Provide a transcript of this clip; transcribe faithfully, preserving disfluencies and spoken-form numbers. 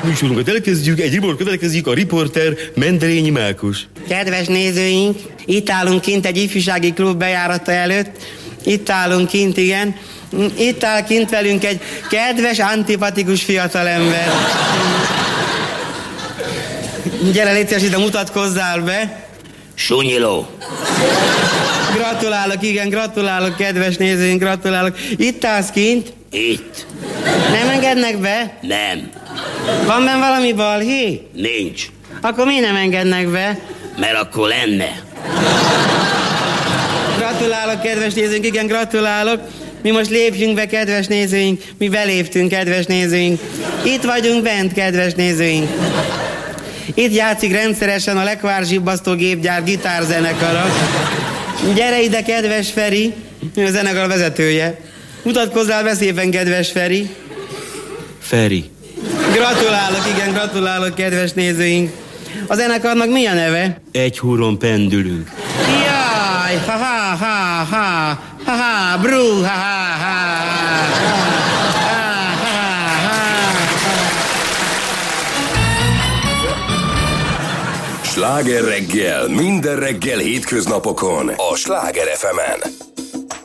Műsorunkat elkezdjük, egy riport következik, a riporter Mendrényi Mákos. Kedves nézőink, itt állunk kint egy ifjúsági klub bejárata előtt. Itt állunk kint, igen. Itt áll kint velünk egy kedves, antipatikus fiatalember. Gyere, légy szíves, ide mutatkozzál be. Sunyiló. Gratulálok, igen, gratulálok, kedves nézőink, gratulálok. Itt állsz kint? Itt. Nem engednek be? Nem. Van benne valami balhé? Nincs. Akkor mi nem engednek be? Mert akkor lenne. Gratulálok, kedves nézőink, igen, gratulálok. Mi most lépjünk be, kedves nézőink. Mi beléptünk, kedves nézőink. Itt vagyunk bent, kedves nézőink. Itt játszik rendszeresen a Lekvár Zsibbasztó Gépgyár gitárzenekara. Gyere ide, kedves Feri, ő a zenekar vezetője. Mutatkozzál be szépen, kedves Feri. Feri. Gratulálok, igen, gratulálok, kedves nézőink. A zenekarnak mi a neve? Egy húron pendülünk. Jaj, ha ha ha ha ha ha bru, ha ha ha Sláger reggel, minden reggel hétköznapokon a Sláger ef emen.